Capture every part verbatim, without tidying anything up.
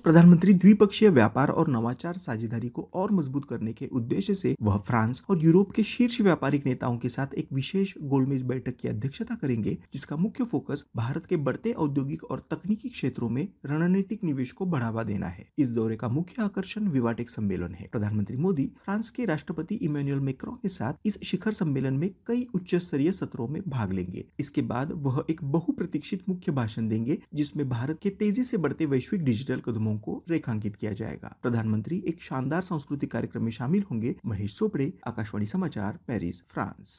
प्रधानमंत्री द्विपक्षीय व्यापार और नवाचार साझेदारी को और मजबूत करने के उद्देश्य से वह फ्रांस और यूरोप के शीर्ष व्यापारिक नेताओं के साथ एक विशेष गोलमेज बैठक की अध्यक्षता करेंगे, जिसका मुख्य फोकस भारत के बढ़ते औद्योगिक और तकनीकी क्षेत्रों में रणनीतिक निवेश को बढ़ावा देना है। इस दौरे का मुख्य आकर्षण विवाटेक सम्मेलन है। प्रधानमंत्री मोदी फ्रांस के राष्ट्रपति इमैनुअल मैक्रों के साथ इस शिखर सम्मेलन में कई उच्च स्तरीय सत्रों में भाग लेंगे। इसके बाद वह एक बहुप्रतीक्षित मुख्य भाषण देंगे, जिसमें भारत के तेजी से बढ़ते वैश्विक डिजिटल कदमों को रेखांकित किया जाएगा। प्रधानमंत्री एक शानदार सांस्कृतिक कार्यक्रम में शामिल होंगे। महेश चोपड़े, आकाशवाणी समाचार, पेरिस, फ्रांस।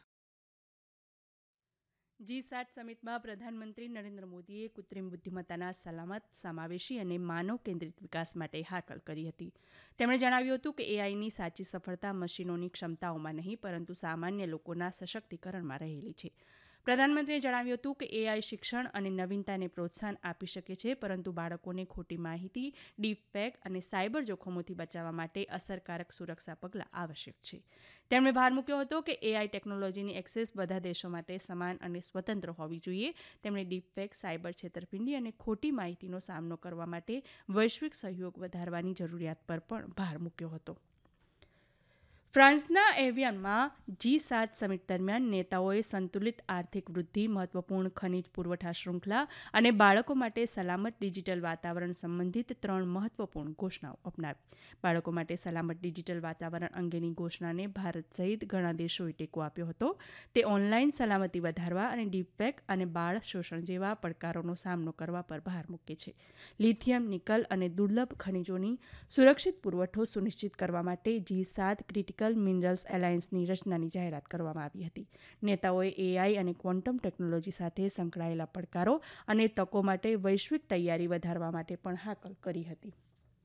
જી સાત સમિટમાં પ્રધાનમંત્રી નરેન્દ્ર મોદીએ કૃત્રિમ બુદ્ધિમત્તાના સલામત, સમાવેશી અને માનવ કેન્દ્રિત વિકાસ માટે હાકલ કરી હતી. તેમણે જણાવ્યું હતું કે એઆઈની સાચી સફળતા મશીનોની ક્ષમતાઓમાં નહીં, પરંતુ સામાન્ય લોકોના સશક્તિકરણમાં રહેલી છે. પ્રધાનમંત્રીએ જણાવ્યું હતું કે એઆઈ શિક્ષણ અને નવીનતાને પ્રોત્સાહન આપી શકે છે, પરંતુ બાળકોને ખોટી માહિતી, ડીપફેક અને સાયબર જોખમોથી બચાવવા માટે અસરકારક સુરક્ષા પગલાં આવશ્યક છે. તેમણે ભાર મૂક્યો હતો કે એઆઈ ટેકનોલોજીની એક્સેસ બધા દેશો માટે સમાન અને સ્વતંત્ર હોવી જોઈએ. તેમણે ડીપફેક, સાયબર છેતરપિંડી અને ખોટી માહિતીનો સામનો કરવા માટે વૈશ્વિક સહયોગ વધારવાની જરૂરિયાત પર પણ ભાર મૂક્યો હતો. ફ્રાન્સના એવિયનમાં જી સાત સમિટ દરમિયાન નેતાઓએ સંતુલિત આર્થિક વૃદ્ધિ, મહત્વપૂર્ણ ખનિજ પુરવઠા શૃંખલા અને બાળકો માટે સલામત ડિજિટલ વાતાવરણ સંબંધિત ત્રણ મહત્વપૂર્ણ ઘોષણાઓ અપનાવી. બાળકો માટે સલામત ડિજિટલ વાતાવરણ અંગેની ઘોષણાને ભારત સહિત ઘણા દેશોએ ટેકો આપ્યો હતો. તે ઓનલાઈન સલામતી વધારવા અને ડીપફેક અને બાળ શોષણ જેવા પડકારોનો સામનો કરવા પર ભાર મૂકે છે. લિથિયમ, નિકલ અને દુર્લભ ખનિજોની સુરક્ષિત પુરવઠો સુનિશ્ચિત કરવા માટે જી સાત ક્રિટિકલ મિનરલ્સ એલાયન્સની રચનાની જાહેરાત કરવામાં આવી હતી. નેતાઓએ એઆઈ અને ક્વોન્ટમ ટેકનોલોજી સાથે સંકળાયેલા પડકારો અને તકો માટે વૈશ્વિક તૈયારી વધારવા માટે પણ હાકલ કરી હતી.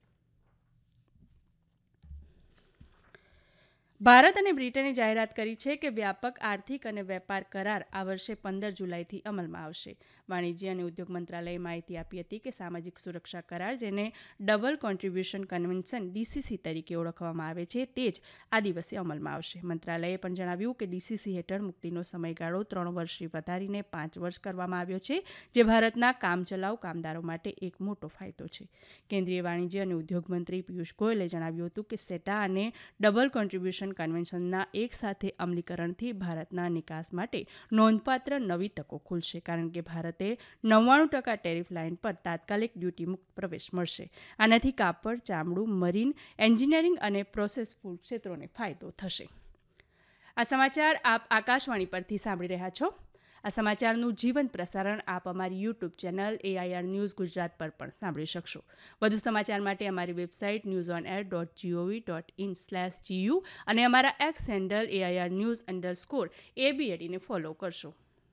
ભારત અને બ્રિટને જાહેરાત કરી છે કે વ્યાપક આર્થિક અને વેપાર કરાર આ વર્ષે પંદર જુલાઈથી અમલમાં આવશે. વાણિજ્ય અને ઉદ્યોગ મંત્રાલયે માહિતી આપી હતી કે સામાજિક સુરક્ષા કરાર, જેને ડબલ કોન્ટ્રીબ્યુશન કન્વેન્શન ડીસીસી તરીકે ઓળખવામાં આવે છે, તે જ આ દિવસે અમલમાં આવશે. મંત્રાલયે પણ જણાવ્યું કે ડીસીસી હેઠળ મુક્તિનો સમયગાળો ત્રણ વર્ષથી વધારીને પાંચ વર્ષ કરવામાં આવ્યો છે, જે ભારતના કામચલાઉ કામદારો માટે એક મોટો ફાયદો છે. કેન્દ્રીય વાણિજ્ય અને ઉદ્યોગ મંત્રી પિયુષ ગોયલે જણાવ્યું હતું કે સેટા અને ડબલ કોન્ટ્રીબ્યુશન કન્વેન્શનના એકસાથે અમલીકરણથી ભારતના નિકાસ માટે નોંધપાત્ર નવી તકો ખુલશે, કારણ કે ભારતે નવ્વાણું ટકા ટેરિફ લાઇન પર તાત્કાલિક ડ્યુટી મુક્ત પ્રવેશ મળશે. આનાથી કાપડ, ચામડું, મરીન, એન્જિનિયરિંગ અને પ્રોસેસ ફૂડ ક્ષેત્રોને ફાયદો થશે. આ સમાચાર આપ આકાશવાણી પરથી સાંભળી રહ્યા છો. આ સમાચારનું જીવંત પ્રસારણ આપ અમારી YouTube channel AIR news Gujarat પર પણ સાંભળી શકશો. વધુ સમાચાર માટે અમારી website news on air dot GOV dot in slash GU અને અમારા x handle AIR news underscore એબીએડીને follow કરશો.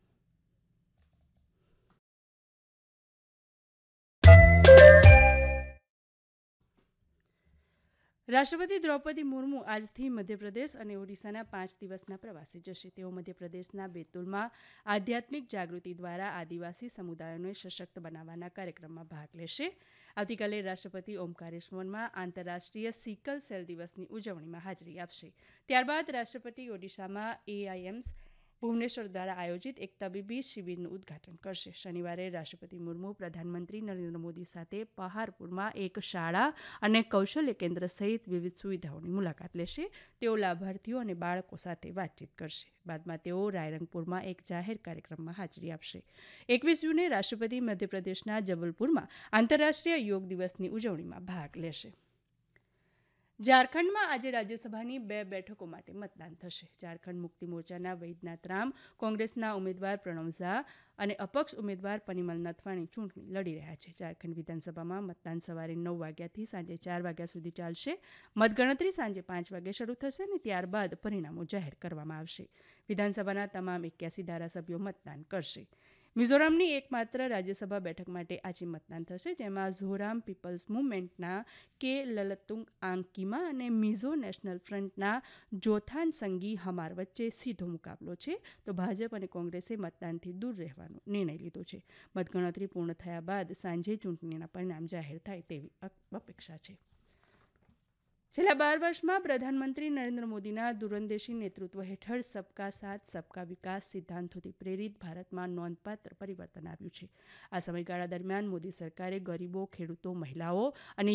રાષ્ટ્રપતિ દ્રૌપદી મુર્મુ આજથી મધ્યપ્રદેશ અને ઓડિશાના પાંચ દિવસના પ્રવાસે જશે. તેઓ મધ્યપ્રદેશના બેતુલમાં આધ્યાત્મિક જાગૃતિ દ્વારા આદિવાસી સમુદાયોને સશક્ત બનાવવાના કાર્યક્રમમાં ભાગ લેશે. આવતીકાલે રાષ્ટ્રપતિ ઓમકારેશ્વરમાં આંતરરાષ્ટ્રીય સિકલ સેલ દિવસની ઉજવણીમાં હાજરી આપશે. ત્યારબાદ રાષ્ટ્રપતિ ઓડિશામાં એઆઈએમ્સ ભુવનેશ્વર દ્વારા આયોજિત એક તબીબી શિબિરનું ઉદ્ઘાટન કરશે. શનિવારે રાષ્ટ્રપતિ મુર્મુ પ્રધાનમંત્રી નરેન્દ્ર મોદી સાથે પહારપુરમાં એક શાળા અને કૌશલ્ય કેન્દ્ર સહિત વિવિધ સુવિધાઓની મુલાકાત લેશે. તેઓ લાભાર્થીઓ અને બાળકો સાથે વાતચીત કરશે. બાદમાં તેઓ રાયરંગપુરમાં એક જાહેર કાર્યક્રમમાં હાજરી આપશે. એકવીસ જૂને રાષ્ટ્રપતિ મધ્યપ્રદેશના જબલપુરમાં આંતરરાષ્ટ્રીય યોગ દિવસની ઉજવણીમાં ભાગ લેશે. ઝારખંડમાં આજે રાજ્યસભાની બે બેઠકો માટે મતદાન થશે. ઝારખંડ મુક્તિ મોરચાના વૈદ્યનાથ રામ, કોંગ્રેસના ઉમેદવાર પ્રણવ ઝા અને અપક્ષ ઉમેદવાર પનિમલ નથવાણી ચૂંટણી લડી રહ્યા છે. ઝારખંડ વિધાનસભામાં મતદાન સવારે નવ વાગ્યાથી સાંજે ચાર વાગ્યા સુધી ચાલશે. મતગણતરી સાંજે પાંચ વાગે શરૂ થશે અને ત્યારબાદ પરિણામો જાહેર કરવામાં આવશે. વિધાનસભાના તમામ એક્યાસી ધારાસભ્યો મતદાન કરશે. મિઝોરમની એકમાત્ર રાજ્યસભા બેઠક માટે આજે મતદાન થશે, જેમાં ઝોરામ પીપલ્સ મૂવમેન્ટના કે લલતુંગ આંકીમા અને મિઝો નેશનલ ફ્રન્ટના જોથાન સંગી હમાર વચ્ચે સીધો મુકાબલો છે, તો ભાજપ અને કોંગ્રેસે મતદાનથી દૂર રહેવાનો નિર્ણય લીધો છે. મતગણતરી પૂર્ણ થયા બાદ સાંજે ચૂંટણીના પરિણામ જાહેર થાય તેવી અપેક્ષા છે. છેલ્લા બાર વર્ષમાં પ્રધાનમંત્રી નરેન્દ્ર મોદીના દૂરંદેશી નેતૃત્વ હેઠળ સબકા સાથ સબકા વિકાસ સિદ્ધાંતોથી પ્રેરિત ભારતમાં નોંધપાત્ર પરિવર્તન આવ્યું છે. આ સમયગાળા દરમિયાન મોદી સરકારે ગરીબો, ખેડૂતો, મહિલાઓ અને